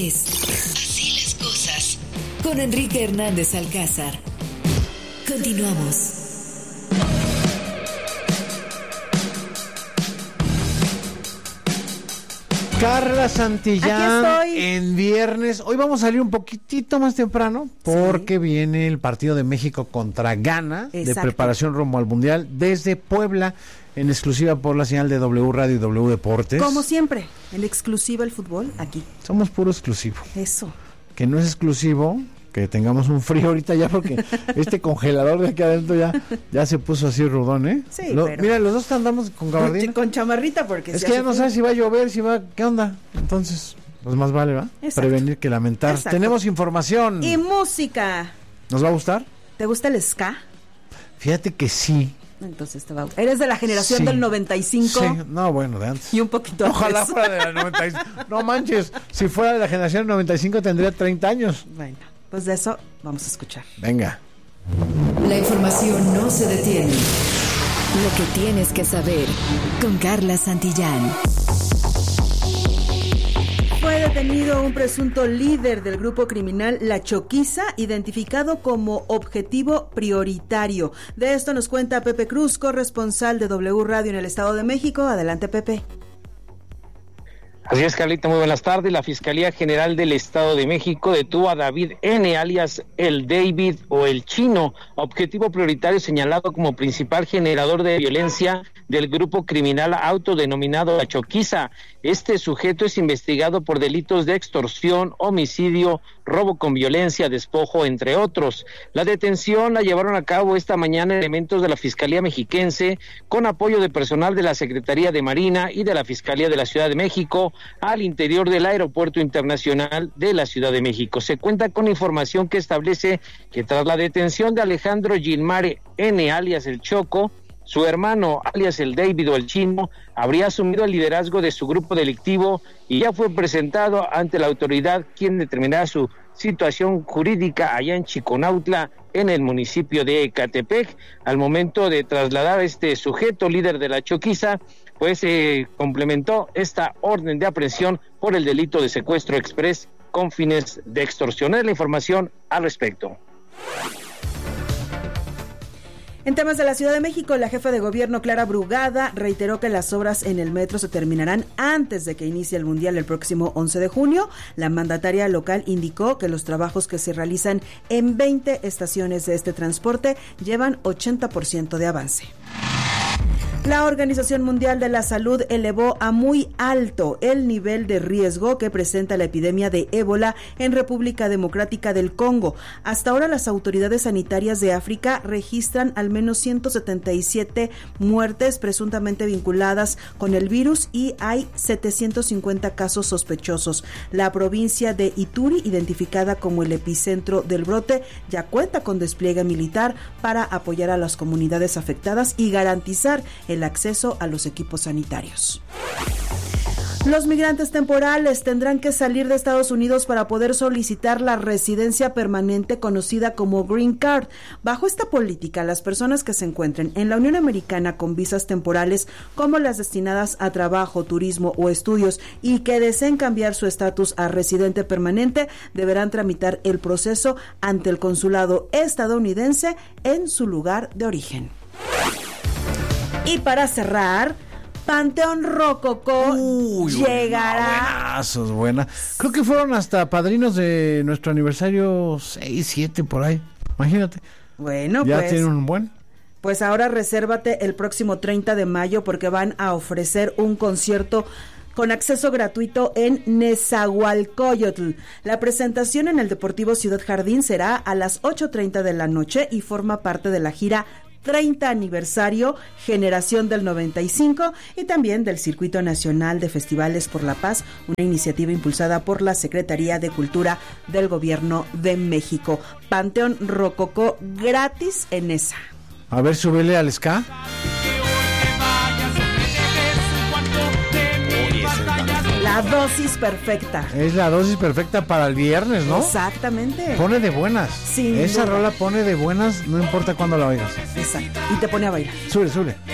es Así las cosas. Con Enrique Hernández Alcázar. Continuamos. Carla Santillán en viernes. Hoy vamos a salir un poquitito más temprano porque viene el partido de México contra Ghana. Exacto. De preparación rumbo al Mundial desde Puebla, en exclusiva por la señal de W Radio y W Deportes. Como siempre, en exclusiva el fútbol aquí. Somos puro exclusivo. Eso. Que no es exclusivo que tengamos un frío ahorita ya, porque este congelador de aquí adentro ya se puso así rudón, ¿eh? Sí, pero... Mira, los dos andamos con gabardina. Con chamarrita, porque... Es que ya no sabes si va a llover, si va... ¿Qué onda? Entonces, pues más vale, ¿va? Exacto. Prevenir que lamentar. Exacto. Tenemos información. Y música. ¿Nos va a gustar? ¿Te gusta el ska? Fíjate que sí. Entonces te va a gustar. ¿Eres de la generación del 95? Sí, no, bueno, de antes. Y un poquito antes. Ojalá fuera de la 95. No manches, si fuera de la generación del 95 tendría 30 años. Bueno, pues de eso vamos a escuchar. Venga. La información no se detiene. Lo que tienes que saber con Carla Santillán. Fue detenido un presunto líder del grupo criminal La Choquiza, identificado como objetivo prioritario. De esto nos cuenta Pepe Cruz, corresponsal de W Radio en el Estado de México. Adelante, Pepe. Así es, Carlita, muy buenas tardes. La Fiscalía General del Estado de México detuvo a David N., alias el David o el Chino, objetivo prioritario señalado como principal generador de violencia del grupo criminal autodenominado La Choquiza. Este sujeto es investigado por delitos de extorsión, homicidio, robo con violencia, despojo, entre otros. La detención la llevaron a cabo esta mañana elementos de la Fiscalía Mexiquense con apoyo de personal de la Secretaría de Marina y de la Fiscalía de la Ciudad de México al interior del Aeropuerto Internacional de la Ciudad de México. Se cuenta con información que establece que tras la detención de Alejandro Gilmare N., alias el Choco, su hermano, alias el David o el Chino, habría asumido el liderazgo de su grupo delictivo y ya fue presentado ante la autoridad, quien determinará su situación jurídica allá en Chiconautla, en el municipio de Ecatepec. Al momento de trasladar a este sujeto, líder de La Choquiza, pues se complementó esta orden de aprehensión por el delito de secuestro exprés con fines de extorsión. Es la información al respecto. En temas de la Ciudad de México, la jefa de gobierno Clara Brugada reiteró que las obras en el metro se terminarán antes de que inicie el Mundial el próximo 11 de junio. La mandataria local indicó que los trabajos que se realizan en 20 estaciones de este transporte llevan 80% de avance. La Organización Mundial de la Salud elevó a muy alto el nivel de riesgo que presenta la epidemia de ébola en República Democrática del Congo. Hasta ahora las autoridades sanitarias de África registran al menos 177 muertes presuntamente vinculadas con el virus y hay 750 casos sospechosos. La provincia de Ituri, identificada como el epicentro del brote, ya cuenta con despliegue militar para apoyar a las comunidades afectadas y garantizar el acceso a los equipos sanitarios. Los migrantes temporales tendrán que salir de Estados Unidos para poder solicitar la residencia permanente conocida como Green Card. Bajo esta política, las personas que se encuentren en la Unión Americana con visas temporales, como las destinadas a trabajo, turismo o estudios, y que deseen cambiar su estatus a residente permanente, deberán tramitar el proceso ante el consulado estadounidense en su lugar de origen. Y para cerrar, Panteón Rococó llegará. Buena. Creo que fueron hasta padrinos de nuestro aniversario 6, 7 por ahí. Imagínate. Bueno, ya pues. Tienen un buen. Pues ahora resérvate el próximo 30 de mayo porque van a ofrecer un concierto con acceso gratuito en Nezahualcóyotl. La presentación en el Deportivo Ciudad Jardín será a las 8:30 de la noche y forma parte de la gira 30 aniversario Generación del 95 y también del Circuito Nacional de Festivales por la Paz, una iniciativa impulsada por la Secretaría de Cultura del Gobierno de México. Panteón Rococó gratis en esa. A ver, súbele al ska. La dosis perfecta. Es la dosis perfecta para el viernes, ¿no? Exactamente. Pone de buenas. Sin Esa duda. rola pone de buenas, no importa cuándo la oigas. Exacto. Y te pone a bailar. Sube.